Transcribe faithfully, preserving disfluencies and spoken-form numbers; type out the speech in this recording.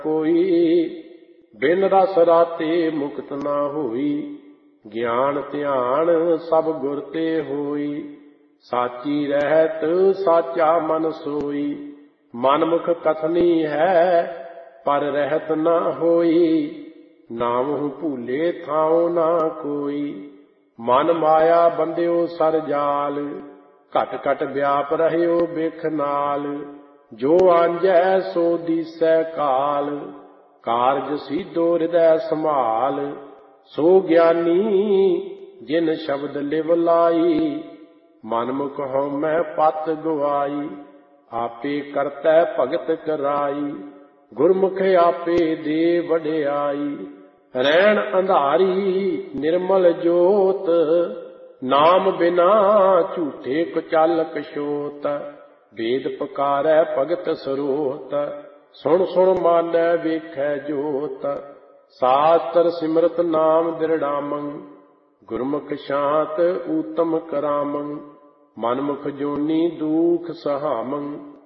कोई, बिन रस राते मुक्त ना होई। ज्ञान ध्यान सब गुर ते होई, साची रहत साचा मन सोई। मनमुख कथनी है पर रहत ना होई, नामहु भूले थाओ ना कोई। मन माया बंध्यो सर जाल, घट घट व्याप रहयो बिख नाल। जो आंजै सो दिसै काल, कारज सीधो हृदय संभाल। सो ज्ञानी जिन शब्द लिव लाई, मनमुख हउमੈ पत गवाई। आपे करतै भगत कराई, गुरमुख आपे दे वਡਿਆਈ। रैन अंधारी निर्मल जोत, नाम बिना झूठे कुचाल कछोत। वेद पकारै भगत सरोत, सुन सुन मानै वेखै जोत। शास्त्र सिमरत नाम दृढ़ामं, गुरमुख शांत ऊतम करामं। मनमुख जोनी दुख सहामं,